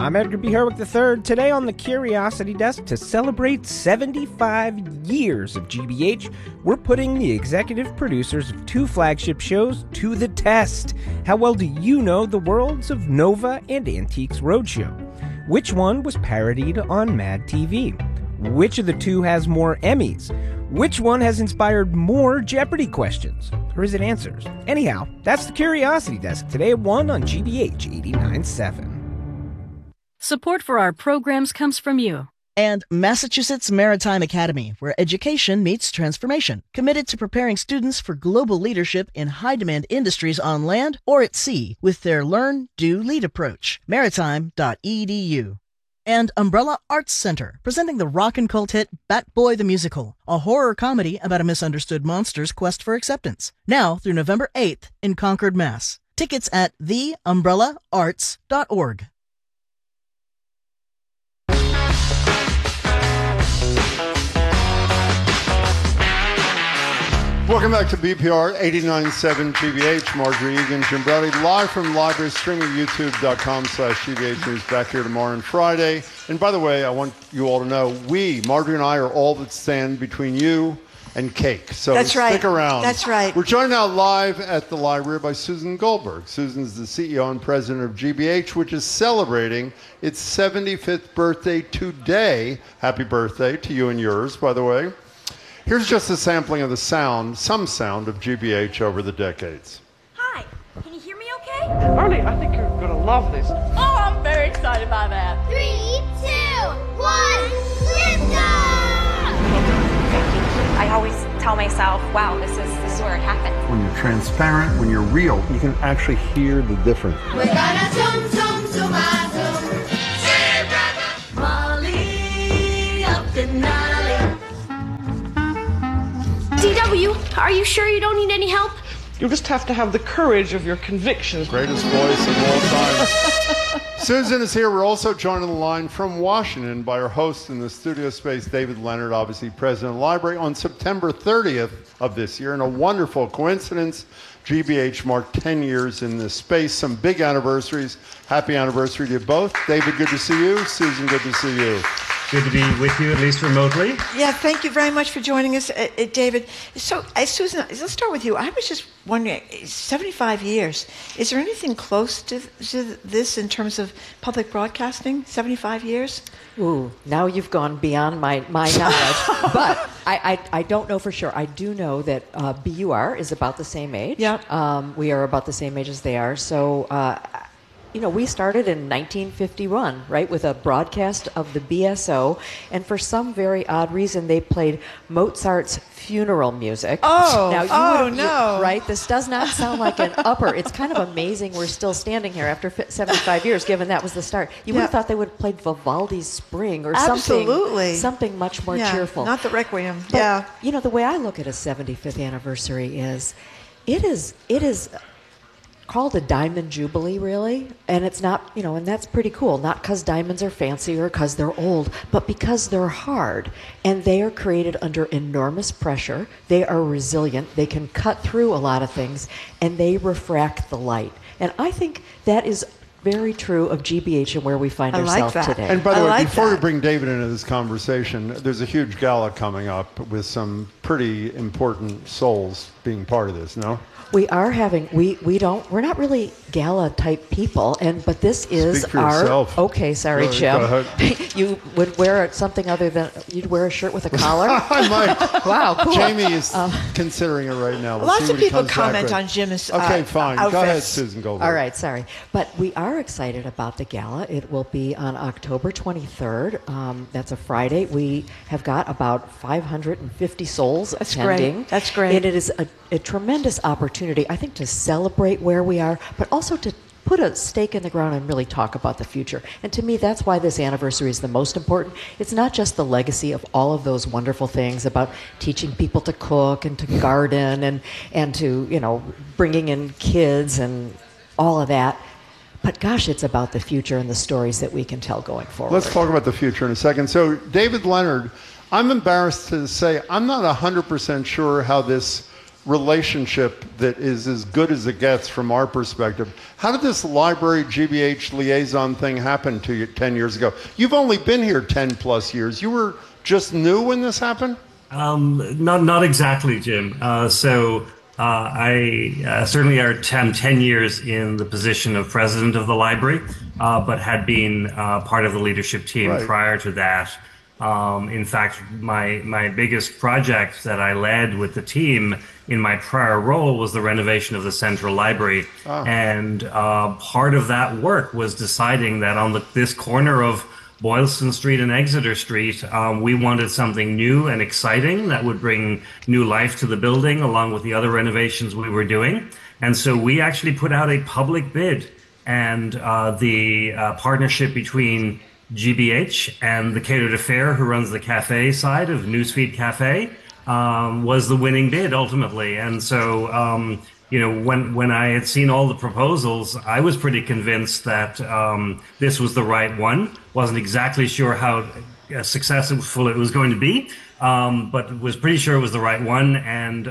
I'm Edgar B. Herwick III. Today on the Curiosity Desk, to celebrate 75 years of GBH, we're putting the executive producers of two flagship shows to the test. How well do you know the worlds of Nova and Antiques Roadshow? Which one was parodied on Mad TV? Which of the two has more Emmys? Which one has inspired more Jeopardy questions? Or is it answers? Anyhow, that's the Curiosity Desk today at 1 on GBH 89.7. Support for our programs comes from you. And Massachusetts Maritime Academy, where education meets transformation. Committed to preparing students for global leadership in high-demand industries on land or at sea with their Learn, Do, Lead approach. Maritime.edu. And Umbrella Arts Center, presenting the rock and cult hit Bat Boy the Musical, a horror comedy about a misunderstood monster's quest for acceptance. Now through November 8th in Concord, Mass. Tickets at theumbrellaarts.org. Welcome back to BPR 89.7 GBH. Marjorie Egan, Jim Browdy, live from the library, streaming youtube.com/GBH News. Back here tomorrow and Friday. And by the way, I want you all to know, Marjorie and I, are all that stand between you and cake. So That's right. Stick around. That's right. We're joined now live at the library by Susan Goldberg. Susan's the CEO and president of GBH, which is celebrating its 75th birthday today. Happy birthday to you and yours, by the way. Here's just a sampling of the sound, some sound of GBH over the decades. Hi, can you hear me okay? Arlie, I think you're going to love this. Oh, I'm very excited by that. 3, 2, 1, lift off! I always tell myself, wow, this is where it happened. When you're transparent, when you're real, you can actually hear the difference. We're gonna zoom, zoom, zoom, zoom. Molly up Denali. DW, are you sure you don't need any help? You'll just have to have the courage of your convictions. Greatest voice of all time. Susan is here. We're also joined on the line from Washington by our host in the studio space, David Leonard, obviously president of the library. On September 30th of this year, in a wonderful coincidence, GBH marked 10 years in this space. Some big anniversaries. Happy anniversary to you both. David, good to see you. Susan, good to see you. Good to be with you, at least remotely. Yeah, thank you very much for joining us, David. So, Susan, let's start with you. I was just wondering, 75 years, is there anything close to this in terms of public broadcasting, 75 years? Ooh, now you've gone beyond my knowledge. But I don't know for sure. I do know that BUR is about the same age. Yep. We are about the same age as they are. So, we started in 1951, right, with a broadcast of the BSO, and for some very odd reason, they played Mozart's funeral music. Oh, now, no. Right? This does not sound like an upper. It's kind of amazing we're still standing here after 75 years, given that was the start. You would have thought they would have played Vivaldi's Spring or something much more cheerful. Not the Requiem. But, the way I look at a 75th anniversary is, it is called a diamond jubilee, really, and it's not, and that's pretty cool, not because diamonds are fancy or because they're old, but because they're hard, and they are created under enormous pressure. They are resilient, they can cut through a lot of things, and they refract the light. And I think that is very true of GBH and where we find ourselves today. And by the way, before we bring David into this conversation, there's a huge gala coming up with some pretty important souls being part of this, no? We are having, we're not really gala type people, but this is Speak for yourself. Okay, sorry, Jim. You would wear something other than, you'd wear a shirt with a collar? I might. Wow, cool. Jamie is considering it right now. Lots of people comment on Jim's Okay, fine. outfits. Go ahead, Susan Goldberg. All right, sorry. But we are excited about the gala. It will be on October 23rd. That's a Friday. We have got about 550 souls attending. That's great. And it is a tremendous opportunity, I think, to celebrate where we are, but also to put a stake in the ground and really talk about the future. And to me, that's why this anniversary is the most important. It's not just the legacy of all of those wonderful things about teaching people to cook and to garden and to, bringing in kids and all of that. But gosh, it's about the future and the stories that we can tell going forward. Let's talk about the future in a second. So, David Leonard, I'm embarrassed to say I'm not 100% sure how this relationship that is as good as it gets from our perspective. How did this library GBH liaison thing happen to you 10 years ago? You've only been here 10 plus years. You were just new when this happened? Not exactly, Jim. I certainly am 10 years in the position of president of the library, but had been part of the leadership team prior to that. In fact, my biggest project that I led with the team in my prior role was the renovation of the Central Library. And part of that work was deciding that on this corner of Boylston Street and Exeter Street, we wanted something new and exciting that would bring new life to the building along with the other renovations we were doing. And so we actually put out a public bid, and the partnership between GBH and the Catered de Fer, who runs the cafe side of Newsfeed Cafe, was the winning bid ultimately. And so, when I had seen all the proposals, I was pretty convinced that this was the right one. Wasn't exactly sure how successful it was going to be, but was pretty sure it was the right one. And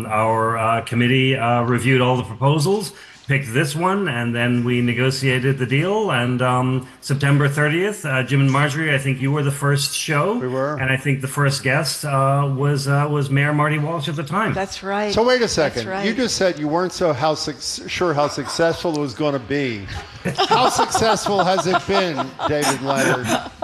our committee reviewed all the proposals, picked this one, and then we negotiated the deal. And September 30th, Jim and Marjorie, I think you were the first show. We were. And I think the first guest was Mayor Marty Walsh at the time. That's right. So wait a second. Right. You just said you weren't sure how successful it was going to be. How successful has it been, David Leonard?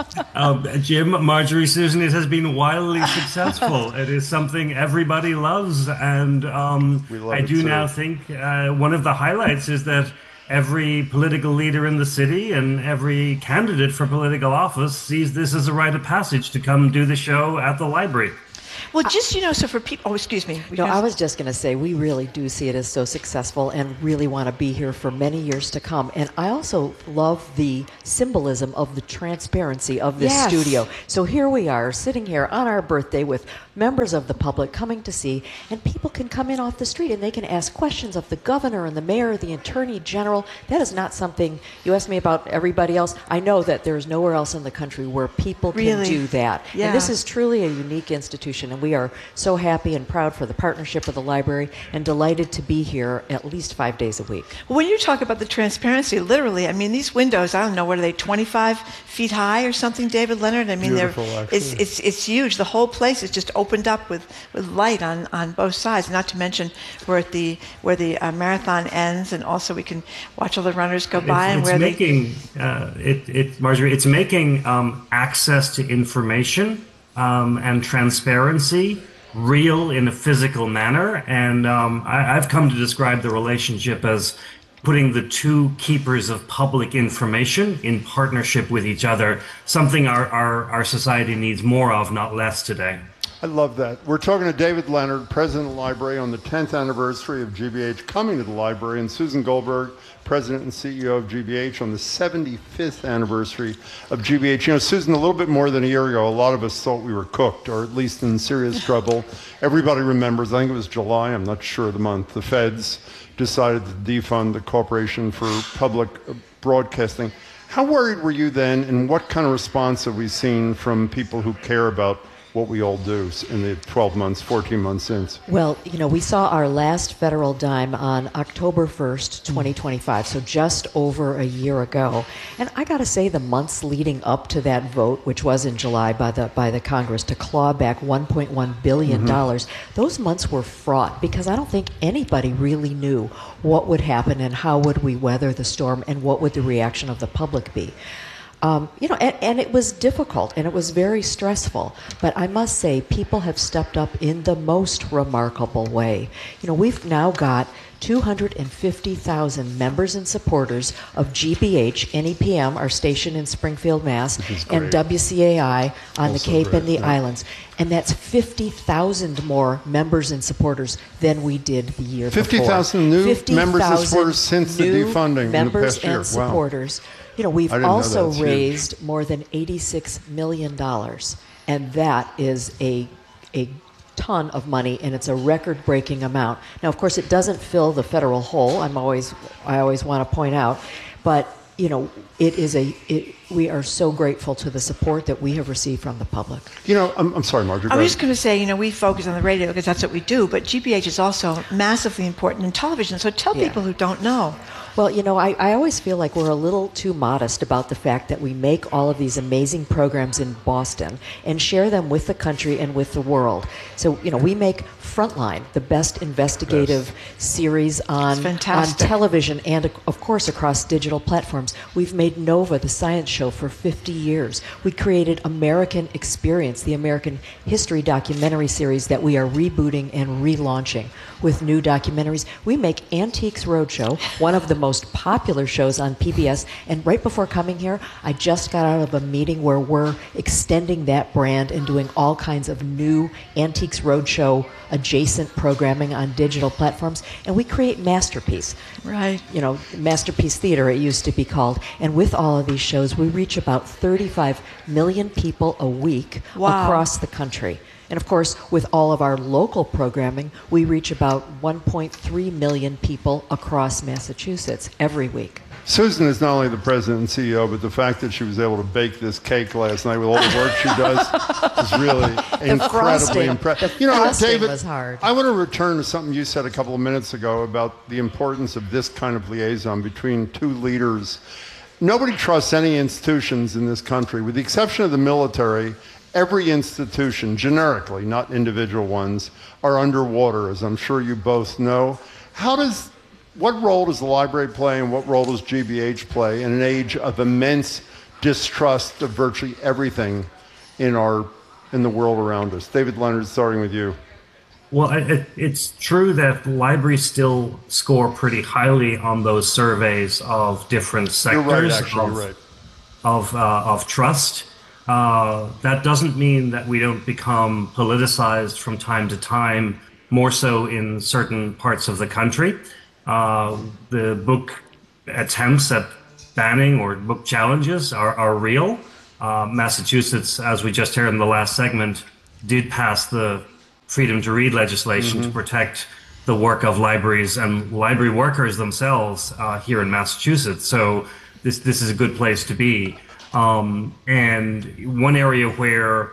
Jim, Marjorie, Susan, it has been wildly successful. It is something everybody loves. And I do now think one of the highlights is that every political leader in the city and every candidate for political office sees this as a rite of passage to come do the show at the library. Well, just, so for people... Oh, excuse me. No, I was just going to say, we really do see it as so successful and really want to be here for many years to come. And I also love the symbolism of the transparency of this studio. So here we are, sitting here on our birthday with members of the public coming to see, and people can come in off the street and they can ask questions of the governor and the mayor, the attorney general. That is not something... You asked me about everybody else. I know that there's nowhere else in the country where people can do that. Yeah. And this is truly a unique institution, and we are so happy and proud for the partnership with the library and delighted to be here at least 5 days a week. Well, when you talk about the transparency, literally, I mean, these windows, I don't know, what are they, 25 feet high or something, David Leonard? I mean, it's huge. The whole place is just opened up with light on both sides, not to mention where the marathon ends, and also we can watch all the runners go by. Marjorie, it's making access to information and transparency real in a physical manner. And I've come to describe the relationship as putting the two keepers of public information in partnership with each other, something our society needs more of, not less today. I love that. We're talking to David Leonard, president of the library, on the 10th anniversary of GBH coming to the library, and Susan Goldberg, president and CEO of GBH, on the 75th anniversary of GBH. Susan, a little bit more than a year ago, a lot of us thought we were cooked, or at least in serious trouble. Everybody remembers, I think it was July, I'm not sure the month, the feds decided to defund the Corporation for Public Broadcasting. How worried were you then, and what kind of response have we seen from people who care about what we all do in the 12 months, 14 months since? Well, we saw our last federal dime on October 1st, 2025, so just over a year ago. And I got to say, the months leading up to that vote, which was in July by the Congress to claw back $1.1 billion, those months were fraught because I don't think anybody really knew what would happen and how would we weather the storm and what would the reaction of the public be. And it was difficult and it was very stressful, but I must say people have stepped up in the most remarkable way. We've now got 250,000 members and supporters of GBH, NEPM, our station in Springfield, Mass, and WCAI on the Cape and the Islands. And that's 50,000 more members and supporters than we did the year before. 50,000 new members and supporters since the defunding in the past year. Members and supporters. We've also raised more than $86 million, and that is a ton of money, and it's a record-breaking amount. Now, of course, it doesn't fill the federal hole. I always want to point out, but we are so grateful to the support that we have received from the public. I'm sorry, Marjorie. I was just going to say, we focus on the radio because that's what we do, but GBH is also massively important in television. So tell people who don't know. Well, I always feel like we're a little too modest about the fact that we make all of these amazing programs in Boston and share them with the country and with the world. So, we make Frontline, the best investigative series on television and, of course, across digital platforms. We've made Nova, the science show, for 50 years. We created American Experience, the American history documentary series that we are rebooting and relaunching with new documentaries. We make Antiques Roadshow, one of the most popular shows on PBS. And right before coming here, I just got out of a meeting where we're extending that brand and doing all kinds of new Antiques Roadshow adjacent programming on digital platforms. And we create Masterpiece. Right. Masterpiece Theater, it used to be called. And with all of these shows, we reach about 35 million people a week across the country. And of course, with all of our local programming, we reach about 1.3 million people across Massachusetts every week. Susan is not only the president and CEO, but the fact that she was able to bake this cake last night with all the work she does is really incredibly impressive. David, was hard. I want to return to something you said a couple of minutes ago about the importance of this kind of liaison between two leaders. Nobody trusts any institutions in this country, with the exception of the military. Every institution, generically, not individual ones, are underwater, as I'm sure you both know. What role does the library play and what role does GBH play in an age of immense distrust of virtually everything in the world around us? David Leonard, starting with you. Well, it's true that libraries still score pretty highly on those surveys of different sectors of trust. That doesn't mean that we don't become politicized from time to time, more so in certain parts of the country. The book attempts at banning or book challenges are real. Massachusetts, as we just heard in the last segment, did pass the Freedom to Read legislation to protect the work of libraries and library workers themselves here in Massachusetts. So this is a good place to be. And one area where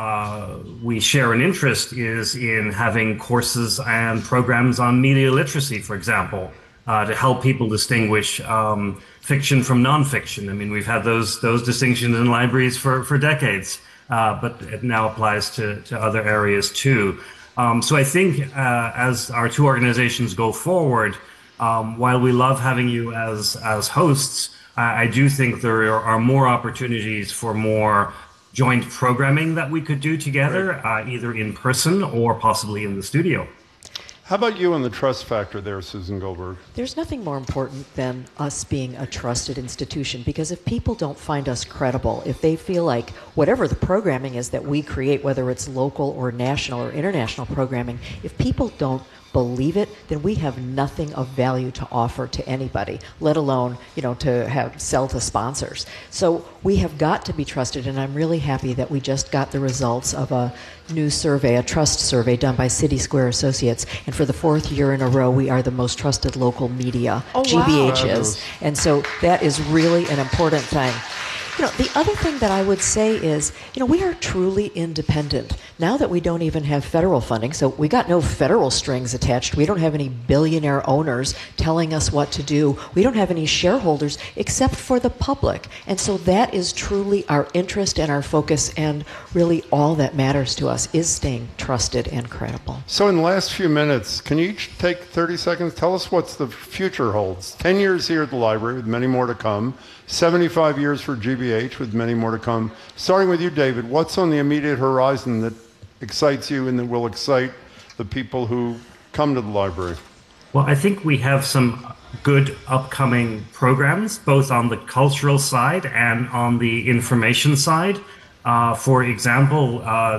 we share an interest is in having courses and programs on media literacy, for example, to help people distinguish fiction from nonfiction. I mean, we've had those distinctions in libraries for decades, but it now applies to other areas too. So I think as our two organizations go forward, while we love having you as hosts, I do think there are more opportunities for more joint programming that we could do together, either in person or possibly in the studio. How about you on the trust factor there, Susan Goldberg? There's nothing more important than us being a trusted institution, because if people don't find us credible, if they feel like whatever the programming is that we create, whether it's local or national or international programming, if people don't believe it, then we have nothing of value to offer to anybody, let alone, to sell to sponsors. So we have got to be trusted, and I'm really happy that we just got the results of a new survey, a trust survey done by City Square Associates, and for the 4th year in a row, we are the most trusted local media. GBH is. And so that is really an important thing. The other thing that I would say is, we are truly independent. Now that we don't even have federal funding, so we got no federal strings attached. We don't have any billionaire owners telling us what to do. We don't have any shareholders except for the public. And so that is truly our interest and our focus, and really all that matters to us is staying trusted and credible. So in the last few minutes, can you each take 30 seconds? Tell us what the future holds. 10 years here at the library with many more to come. 75 years for GBH with many more to come. Starting with you, David, what's on the immediate horizon that excites you and that will excite the people who come to the library? Well, I think we have some good upcoming programs, both on the cultural side and on the information side. For example,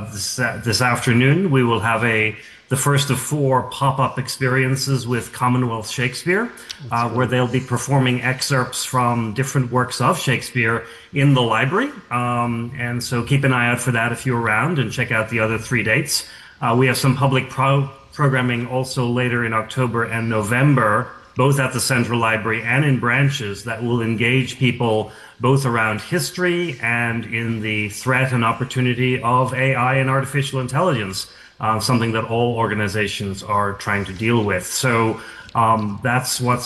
this afternoon, we will have the first of 4 pop-up experiences with Commonwealth Shakespeare, where they'll be performing excerpts from different works of Shakespeare in the library. And so keep an eye out for that if you're around, and check out the other 3 dates. We have some public programming also later in October and November, both at the Central Library and in branches, that will engage people both around history and in the threat and opportunity of AI and artificial intelligence, something that all organizations are trying to deal with. So that's what's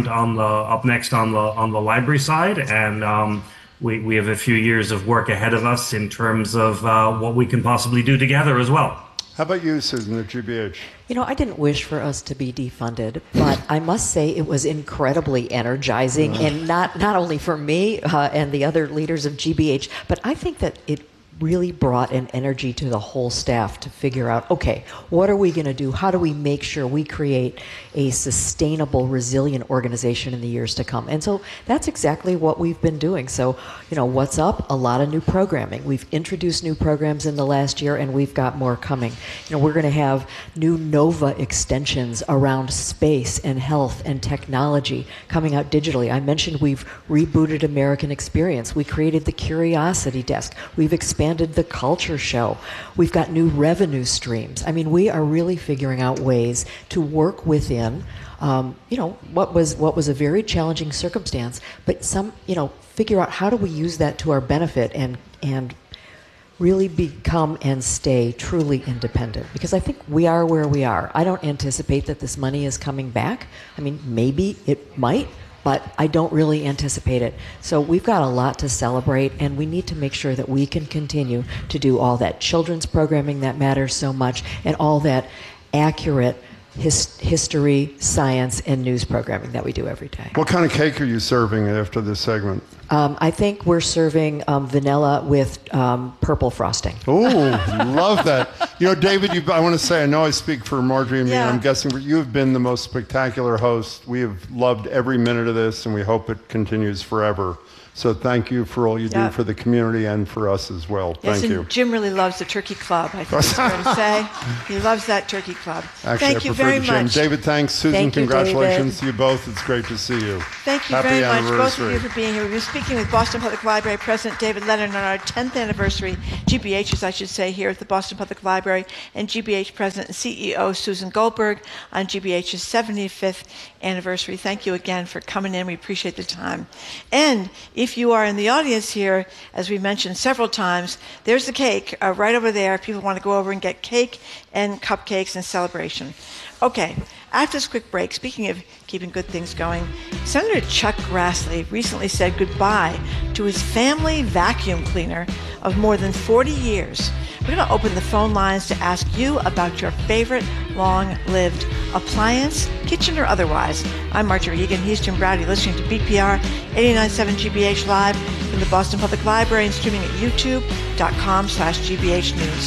up next on the library side, and we have a few years of work ahead of us in terms of what we can possibly do together as well. How about you, Susan, at GBH? You know, I didn't wish for us to be defunded, but I must say it was incredibly energizing, and not only for me and the other leaders of GBH, but I think that it really brought an energy to the whole staff to figure out, okay, what are we going to do? How do we make sure we create a sustainable, resilient organization in the years to come? And so that's exactly what we've been doing. So, you know, what's up? A lot of new programming. We've introduced new programs in the last year, and we've got more coming. You know, we're going to have new NOVA extensions around space and health and technology coming out digitally. I mentioned we've rebooted American Experience. We created the Curiosity Desk. We've expanded the Culture Show. We've got new revenue streams. I mean, we are really figuring out ways to work within, what was a very challenging circumstance, but figure out how do we use that to our benefit and really become and stay truly independent. Because I think we are where we are. I don't anticipate that this money is coming back. I mean, maybe it might, but I don't really anticipate it. So we've got a lot to celebrate, and we need to make sure that we can continue to do all that children's programming that matters so much, and all that accurate history, science, and news programming that we do every day. What kind of cake are you serving after this segment? I think we're serving vanilla with purple frosting. Oh, love that. You know, David, I want to say, I know I speak for Marjorie and me, and I'm guessing you have been the most spectacular host. We have loved every minute of this, and we hope it continues forever. So thank you for all you do for the community and for us as well. Yes, Thank you. Jim really loves the Turkey Club, I think it's fair to say. He loves that Turkey Club. Actually, thank you very much. David, thanks. Susan, thank you, congratulations David. to you both. It's great to see you. Thank you Happy very much, anniversary. both of you, for being here. We've been speaking with Boston Public Library President David Leonard on our 10th anniversary, GBH's, I should say, here at the Boston Public Library, and GBH President and CEO Susan Goldberg on GBH's 75th anniversary. Thank you again for coming in. We appreciate the time. And if you are in the audience here, as we mentioned several times, there's the cake right over there. People want to go over and get cake and cupcakes and celebration. Okay, after this quick break, speaking of keeping good things going, Senator Chuck Grassley recently said goodbye to his family vacuum cleaner of more than 40 years. We're going to open the phone lines to ask you about your favorite long-lived appliance, kitchen or otherwise. I'm Marjorie Egan. He's Jim Browdy, listening to BPR 89.7 GBH Live from the Boston Public Library and streaming at youtube.com/GBH News.